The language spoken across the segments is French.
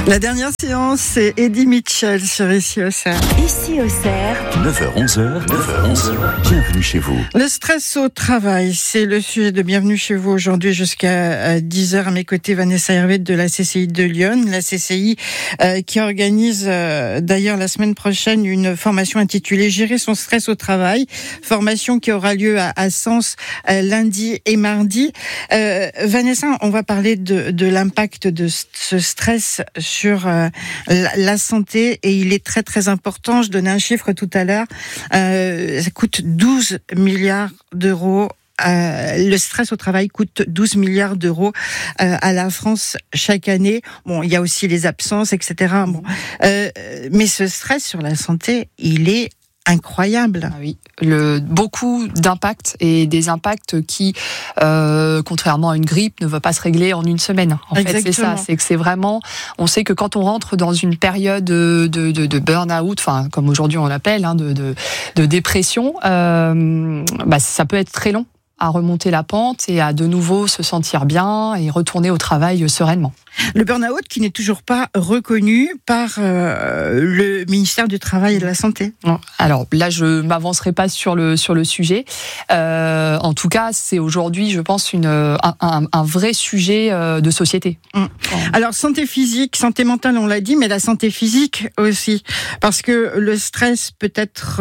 La dernière séance, c'est Eddie Mitchell sur Ici Auxerre. Ici Auxerre. 9h-11h, bienvenue chez vous. Le stress au travail, c'est le sujet de Bienvenue chez vous aujourd'hui jusqu'à 10h. À mes côtés, Vanessa Hervé de la CCI de Lyon. La CCI qui organise d'ailleurs la semaine prochaine une formation intitulée Gérer son stress au travail. Formation qui aura lieu à Sens lundi et mardi. Vanessa, on va parler de l'impact de ce stress sur la santé et il est très très important. Je donnais un chiffre tout à l'heure. Ça coûte 12 milliards d'euros. Le stress au travail coûte 12 milliards d'euros à la France chaque année. Bon, il y a aussi les absences, etc. Bon, mais ce stress sur la santé, il est incroyable. Ah oui, beaucoup d'impacts et des impacts qui, contrairement à une grippe, ne va pas se régler en une semaine. En fait, c'est ça. C'est que c'est vraiment. On sait que quand on rentre dans une période de burn-out, enfin comme aujourd'hui on l'appelle, de dépression, ça peut être très long à remonter la pente et à de nouveau se sentir bien et retourner au travail sereinement. Le burn-out qui n'est toujours pas reconnu par le ministère du Travail et de la Santé. Alors là, je m'avancerai pas sur le sujet. En tout cas, c'est aujourd'hui, je pense, un vrai sujet de société. Alors santé physique, santé mentale, on l'a dit, mais la santé physique aussi, parce que le stress peut-être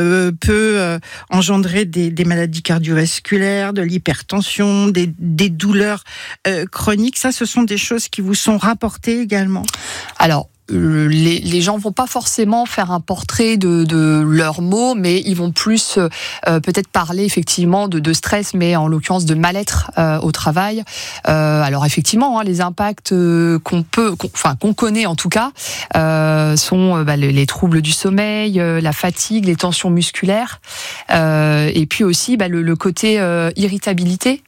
peut engendrer des maladies cardiovasculaires, de l'hypertension, des douleurs chroniques. Ça, ce sont des choses qui vous sont rapportées également? Alors, les gens vont pas forcément faire un portrait de leurs maux, mais ils vont plus peut-être parler effectivement de stress, mais en l'occurrence de mal-être au travail. Alors effectivement, les impacts qu'on connaît en tout cas sont les troubles du sommeil, la fatigue, les tensions musculaires, et puis aussi le côté irritabilité.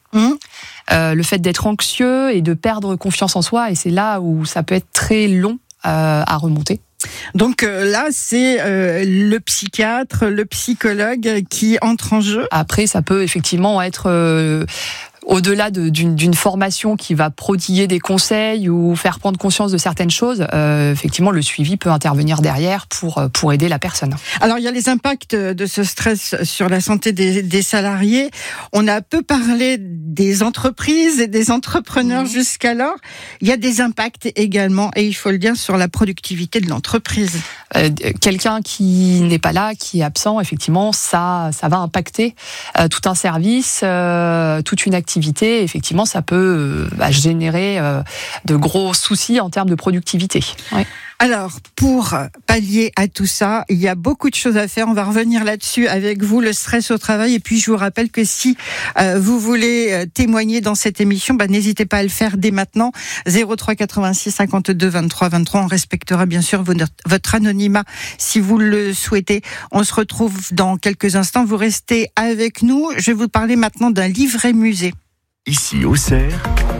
Le fait d'être anxieux et de perdre confiance en soi, et c'est là où ça peut être très long à remonter. Donc là, c'est le psychiatre, le psychologue qui entre en jeu. Après, ça peut effectivement être au-delà d'une formation qui va prodiguer des conseils ou faire prendre conscience de certaines choses, effectivement, le suivi peut intervenir derrière pour aider la personne. Alors, il y a les impacts de ce stress sur la santé des salariés. On a peu parlé des entreprises et des entrepreneurs jusqu'alors. Il y a des impacts également, et il faut le dire, sur la productivité de l'entreprise. Quelqu'un qui n'est pas là, qui est absent, effectivement, ça va impacter tout un service, toute une activité. Effectivement, ça peut générer de gros soucis en termes de productivité. Ouais. Alors, pour pallier à tout ça, il y a beaucoup de choses à faire. On va revenir là-dessus avec vous, le stress au travail. Et puis, je vous rappelle que si vous voulez témoigner dans cette émission, n'hésitez pas à le faire dès maintenant. 03 86 52 23 23. On respectera bien sûr votre anonymat si vous le souhaitez. On se retrouve dans quelques instants. Vous restez avec nous. Je vais vous parler maintenant d'un livret musée. Ici Auxerre,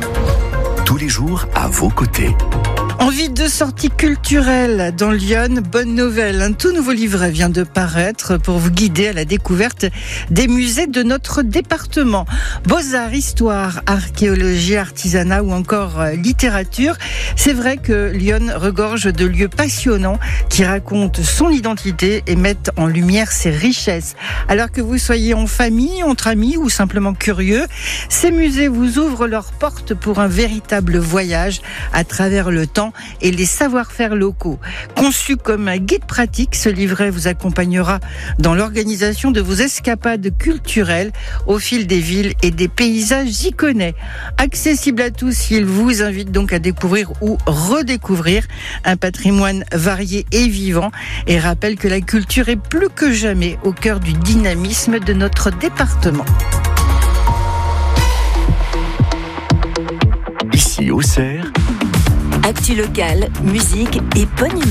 tous les jours à vos côtés. Envie de sortie culturelle dans Lyon, bonne nouvelle. Un tout nouveau livret vient de paraître pour vous guider à la découverte des musées de notre département. Beaux-arts, histoire, archéologie, artisanat ou encore littérature. C'est vrai que Lyon regorge de lieux passionnants qui racontent son identité et mettent en lumière ses richesses. Alors que vous soyez en famille, entre amis ou simplement curieux, ces musées vous ouvrent leurs portes pour un véritable voyage à travers le temps et les savoir-faire locaux. Conçu comme un guide pratique, ce livret vous accompagnera dans l'organisation de vos escapades culturelles au fil des villes et des paysages iconais. Accessible à tous, il vous invite donc à découvrir ou redécouvrir un patrimoine varié et vivant et rappelle que la culture est plus que jamais au cœur du dynamisme de notre département. Ici Auxerre, actu locale, musique et bonne humeur.